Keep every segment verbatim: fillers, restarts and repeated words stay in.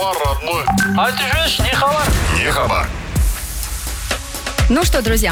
хабар, родной. А ты же не хабар. Не хабар. Ну что, друзья,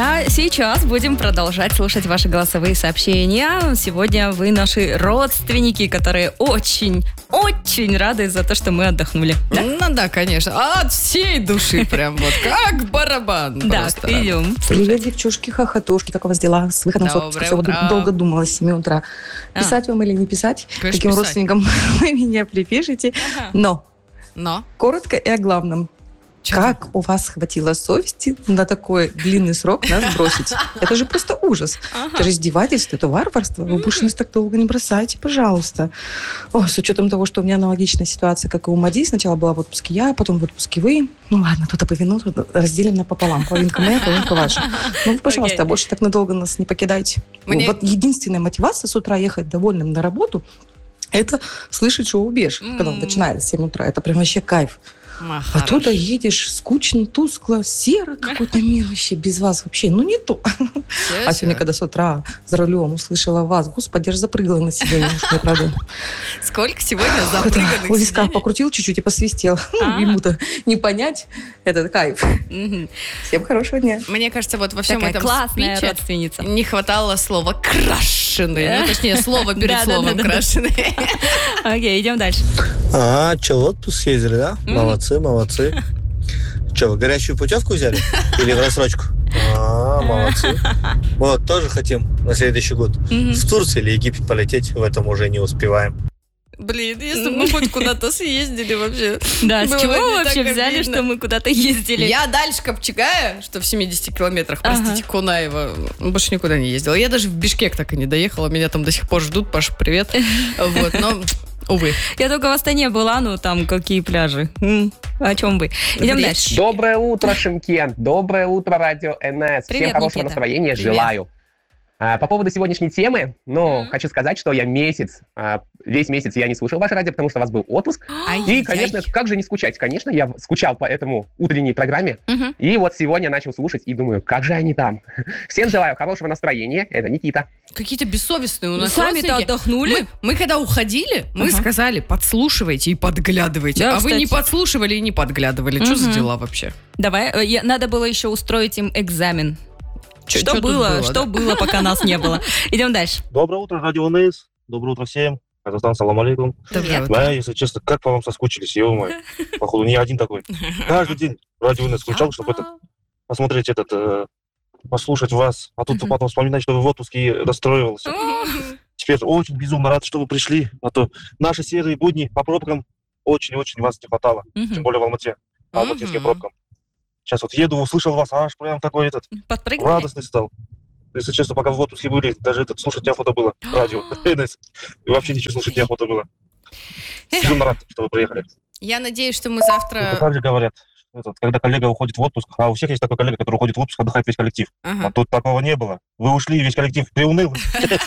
сейчас будем продолжать слушать ваши голосовые сообщения. Сегодня вы наши родственники, которые очень, очень рады за то, что мы отдохнули. Да? Ну да, конечно. От всей души прям вот, как барабан. Да, идем. Привет, девчушки, хохотушки. Как у вас дела? С выходом с отпуска. Все долго думала с семи утра. Писать вам или не писать? Каким родственникам вы меня припишете? Но, Но, коротко и о главном. Что? Как у вас хватило совести на такой длинный срок нас бросить? Это же просто ужас. Ага. Это же издевательство, это варварство. Вы больше нас так долго не бросайте, пожалуйста. О, с учетом того, что у меня аналогичная ситуация, как и у Мади. Сначала была в отпуске я, потом в отпуске вы. Ну ладно, тут по вину разделим напополам. Половинка моя, половинка ваша. Ну, пожалуйста, okay. больше так надолго нас не покидайте. Мне... Вот единственная мотивация с утра ехать довольным на работу, это слышать шоу «Беж», mm. когда он начинается в семь утра. Это прям вообще кайф. А, а туда едешь скучно, тускло, серо какой-то мир вообще, без вас вообще, ну не то. Все, а сегодня, когда с утра за рулем услышала вас, господи, аж запрыгала на сиденье, мне правда. Сколько сегодня запрыганных в висках покрутил чуть-чуть и посвистел. Ну, ему-то не понять этот кайф. Всем хорошего дня. Мне кажется, вот во всем Такая этом классная спиче родственница. Не хватало слова «крашеный». Ну, точнее, слово перед словом «крашеный». Окей, идем дальше. А, что, в отпуск ездили, да? Молодцы, молодцы. Что, вы горячую путевку взяли? Или в рассрочку? А, молодцы. Вот, тоже хотим на следующий год в Турцию или Египет полететь. В этом уже не успеваем. Блин, если бы мы хоть куда-то съездили вообще. Да, с чего вы вообще взяли, что мы куда-то ездили? Я дальше Копчегая, что в семидесяти километрах, простите, Кунаева, больше никуда не ездила. Я даже в Бишкек так и не доехала. Меня там до сих пор ждут. Паша, привет. Вот, но... Увы. Я только в Астане была, ну там какие пляжи. М-м, о чем вы? Идем Привет. дальше. Доброе утро, Шымкент. Доброе утро, Радио эн эс. Привет, Всем хорошего Никита. настроения Привет. желаю. А, по поводу сегодняшней темы, ну, Mm. хочу сказать, что я месяц, а, весь месяц я не слушал ваше радио, потому что у вас был отпуск. Ай-яй-яй. И, конечно, как же не скучать? Конечно, я скучал по этому утренней программе. Мгм. И вот сегодня начал слушать и думаю, как же они там. Всем желаю хорошего настроения. Это Никита. Какие-то бессовестные у Вы нас сами-то родственники. отдохнули? Мы, мы когда уходили, мы Ага. сказали, подслушивайте и подглядывайте. Да, а вы не кстати. подслушивали и не подглядывали. Что за Мгм. дела вообще? Давай, э, я- надо было еще устроить им экзамен. Чё- Что чё тут было, было, что да? было, пока нас не было. Идем дальше. Доброе утро, Радио эн эс. Доброе утро всем. Казахстан, салам алейкум. Доброе утро. Да, если честно, как по вам соскучились, ё-моё. Походу, не один такой. Каждый день Радио эн эс включал, чтобы этот, посмотреть этот, э, послушать вас. А тут Мгм. потом вспоминать, что вы в отпуске и расстроился. Теперь очень безумно рад, что вы пришли. А то наши серые будни по пробкам очень-очень вас не хватало. Мгм. Тем более в Алмате. По алматинским Мгм. пробкам. Сейчас вот еду, услышал вас, аж прям такой этот, Подпрыгнули? радостный стал. Если честно, пока в отпуске были, даже этот слушать неохота было. Радио эн эс. И вообще ничего слушать неохота было. Безумно рад, что вы приехали. Я надеюсь, что мы Это завтра... так же говорят. Этот, когда коллега уходит в отпуск, а у всех есть такой коллега, который уходит в отпуск, отдыхает весь коллектив. Ага. А тут такого не было. Вы ушли, весь коллектив приуныл,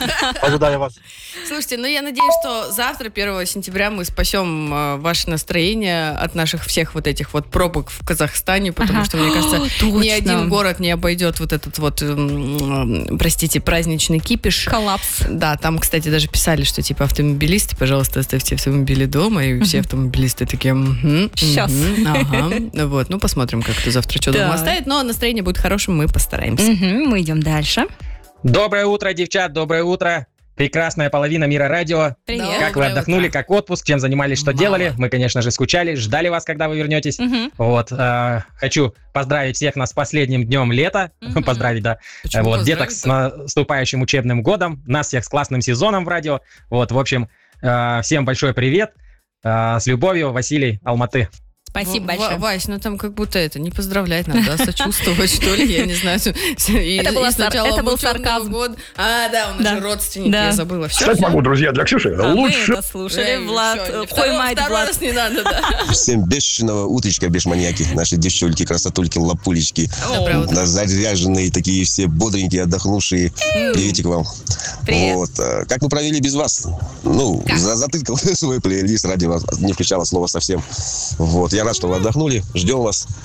ожидая вас. Слушайте, ну я надеюсь, что завтра, первого сентября, мы спасем э, ваше настроение от наших всех вот этих вот пробок в Казахстане, потому Ага. что, мне кажется, Точно. ни один город не обойдет вот этот вот, м, м, простите, праздничный кипиш. Коллапс. Да, там, кстати, даже писали, что типа автомобилисты, пожалуйста, оставьте автомобили дома, и все автомобилисты такие, «Мгм, Щас. мгм, ага». Вот, ну посмотрим, как кто завтра что дома Да. оставит, но настроение будет хорошим, мы постараемся. Мгм, мы идем дальше. Доброе утро, девчат, доброе утро. Прекрасная половина мира радио. Привет. Да. Как вы Доброе отдохнули, утро. как отпуск, чем занимались, что Мало. делали. Мы, конечно же, скучали, ждали вас, когда вы вернетесь. Мгм. Вот, э, хочу поздравить всех нас с последним днем лета. Мгм. Поздравить, да. Почему Вот, деток с поздравить-то? наступающим учебным годом, нас всех с классным сезоном в радио. Вот, в общем, э, всем большой привет. Э, с любовью, Василий, Алматы. Спасибо В- большое. В- Вась, ну там как будто это, не поздравлять надо, а сочувствовать, что ли, я не знаю. И- Это было и с сар- началом это был учебного сарказм. года- А, да, он Да. же родственник, Да. я забыла. Все, Кстати, могу, друзья, для Ксюши А мы лучше. это слушали, Влад. Хой мать, Второй Влад. раз не надо, да. Всем бешеного утречка, бешманьяки. Наши девчульки, красотульки, лапулечки. Доброе утро. Заряженные такие все бодренькие, отдохнувшие. Приветик вам. Привет. Вот. а, Как мы провели без вас? Ну, Как? за затыкал свой плейлист, ради вас не включала слова совсем. Вот. Я рад, что вы отдохнули. Ждем вас.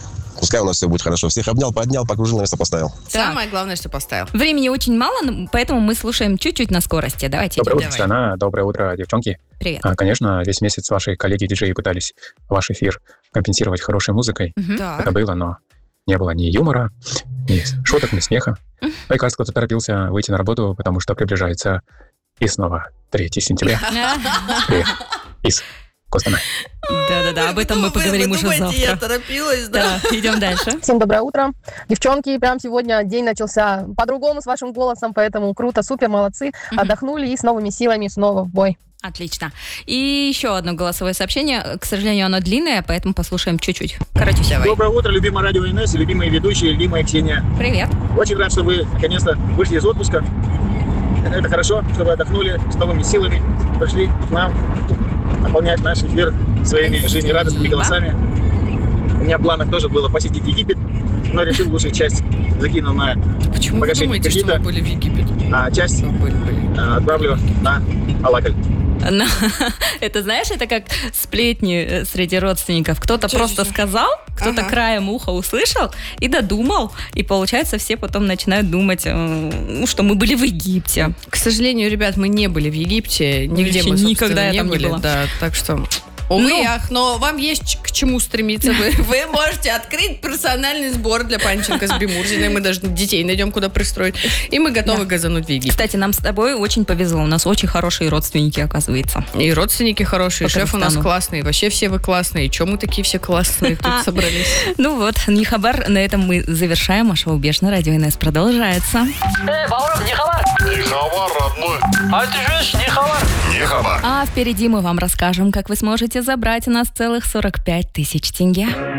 Пускай у нас все будет хорошо. Всех обнял, поднял, покружил, на место поставил. Самое главное, что поставил. Времени очень мало, поэтому мы слушаем чуть-чуть на скорости. Давайте. Доброе идем. утро, страна. Доброе утро, девчонки. Привет. А, конечно, весь месяц ваши коллеги-диджеи пытались ваш эфир компенсировать хорошей музыкой. Мгм. Так. Это было, но не было ни юмора, ни шуток, ни смеха. И, кажется, кто-то торопился выйти на работу, потому что приближается и снова третьего сентября. Привет. Из Костаная. Да-да-да, об этом мы Вы- вы поговорим уже думаете, я завтра. торопилась, да? Да, идем дальше. Всем доброе утро. Девчонки, прям сегодня день начался по-другому с вашим голосом, поэтому круто, супер, молодцы. Мгм. Отдохнули и с новыми силами снова в бой. Отлично. И еще одно голосовое сообщение. К сожалению, оно длинное, поэтому послушаем чуть-чуть. Короче, Давай. Доброе утро, любимое радио эн эс, любимые ведущие, любимая Ксения. Привет. Очень рад, что вы наконец-то вышли из отпуска. Это хорошо, что вы отдохнули с новыми силами, пришли к нам наполнять наш эфир своими жизнерадостными голосами. У меня в планах тоже было посетить Египет, но решил лучшую часть закинул на Почему вы погашение думаете, что кредита, вы были в Египет? а часть Были, были. а, отправлю на Алакаль. На- Это, знаешь, это как сплетни э, среди родственников. Кто-то Чё, просто чё, чё? сказал, кто-то Ага. краем уха услышал и додумал. И получается, все потом начинают думать, э, ну, что мы были в Египте. К сожалению, ребят, мы не были в Египте. Нигде Вообще мы, собственно, никогда я не там не были. была. Да, так что... Увы, Ну. ах, но вам есть ч- к чему стремиться. Вы, вы можете открыть персональный сбор для Панченко с Бимурзиной. Мы даже детей найдем, куда пристроить. И мы готовы газануть в Египет. Кстати, нам с тобой очень повезло. У нас очень хорошие родственники, оказывается. И родственники хорошие, По шеф у нас Казахстану. классный. Вообще все вы классные. Чем мы такие все классные тут собрались? Ну вот, Нихабар, на этом мы завершаем. А шоу «Бешеное радио эн эс» продолжается. А впереди мы вам расскажем, как вы сможете забрать у нас целых сорок пять тысяч тенге.